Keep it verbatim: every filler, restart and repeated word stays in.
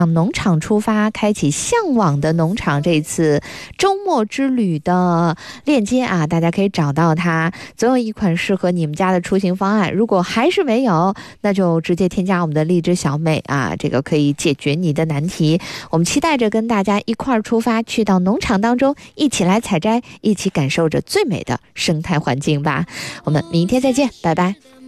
农场出发，开启向往的农场这次周末之旅的链接啊，大家可以找到它，总有一款适合你们家的出行方案。如果还是没有，那就直接添加我们的荔枝小美啊，这个可以解决你的难题。我们期待着跟大家一块儿出发，去到农场当中，一起来采摘，一起感受着最美的生态环境吧。我们明天再见，拜拜。